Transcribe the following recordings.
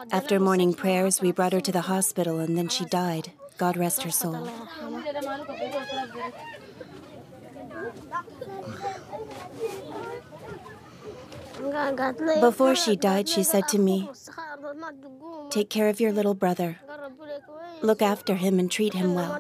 After morning prayers, we brought her to the hospital and then she died. God rest her soul. Before she died, she said to me, "Take care of your little brother. Look after him and treat him well."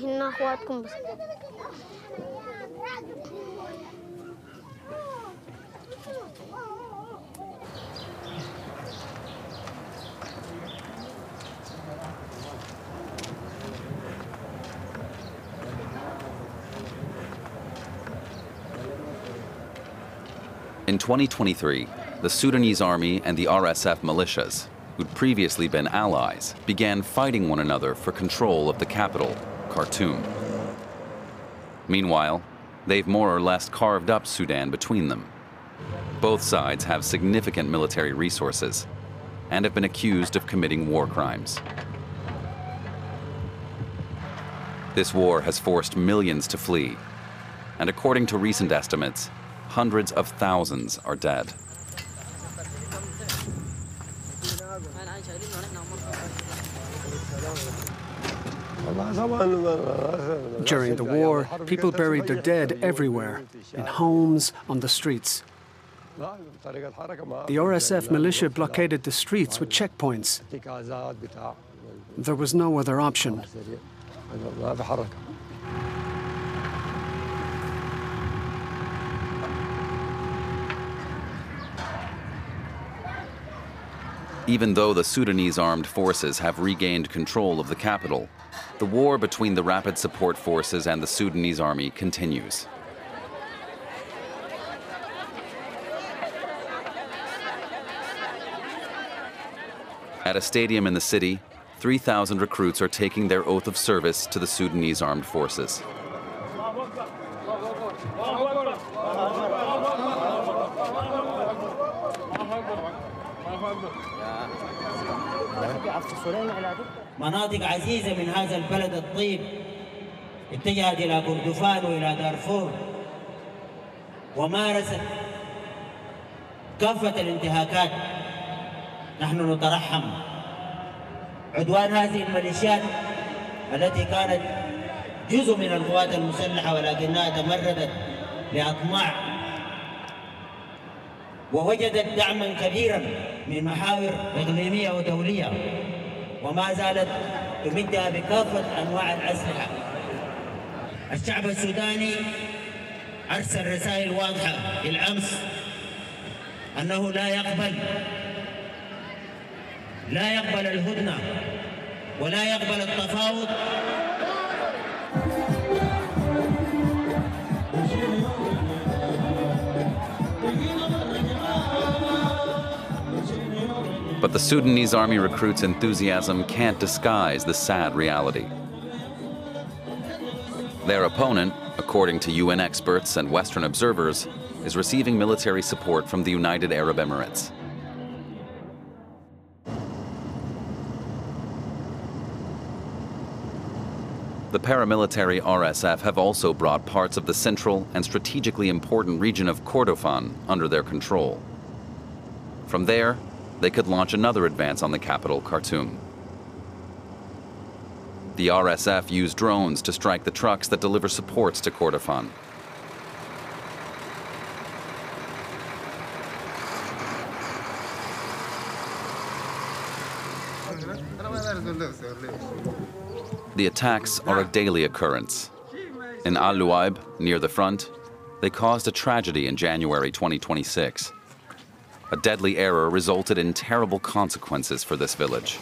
In 2023, the Sudanese army and the RSF militias, who'd previously been allies, began fighting one another for control of the capital, Khartoum. Meanwhile, they've more or less carved up Sudan between them. Both sides have significant military resources and have been accused of committing war crimes. This war has forced millions to flee, and according to recent estimates, hundreds of thousands are dead. During the war, people buried their dead everywhere, in homes, on the streets. The RSF militia blockaded the streets with checkpoints. There was no other option. Even though the Sudanese armed forces have regained control of the capital, the war between the Rapid Support Forces and the Sudanese army continues. At a stadium in the city, 3,000 recruits are taking their oath of service to the Sudanese armed forces. مناطق عزيزة من هذا البلد الطيب اتجهت إلى كردفان وإلى دارفور ومارست كافة الانتهاكات. نحن نترحم عدوان هذه الميليشيات التي كانت جزء من القوات المسلحة ولكنها تمردت لأطماع ووجدت دعما كبيرا من محاور إقليمية ودولية وما زالت تمدها بكافة أنواع الأسلحة. الشعب السوداني أرسل رسائل واضحة بالأمس أنه لا يقبل الهدنة ولا يقبل التفاوض. But the Sudanese army recruits' enthusiasm can't disguise the sad reality. Their opponent, according to UN experts and Western observers, is receiving military support from the United Arab Emirates. The paramilitary RSF have also brought parts of the central and strategically important region of Kordofan under their control. From there, they could launch another advance on the capital, Khartoum. The RSF use drones to strike the trucks that deliver supports to Kordofan. The attacks are a daily occurrence. In Al Luaib, near the front, they caused a tragedy in January 2026. A deadly error resulted in terrible consequences for this village.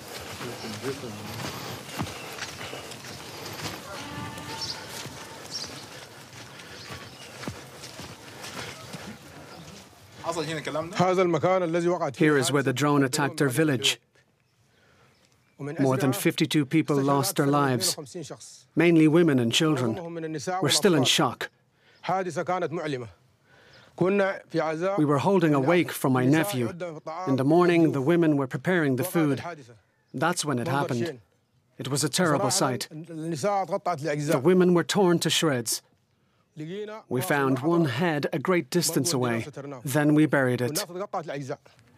Here is where the drone attacked their village. More than 52 people lost their lives, mainly women and children. We're still in shock. We were holding a wake for my nephew. In the morning, the women were preparing the food. That's when it happened. It was a terrible sight. The women were torn to shreds. We found one head a great distance away. Then we buried it.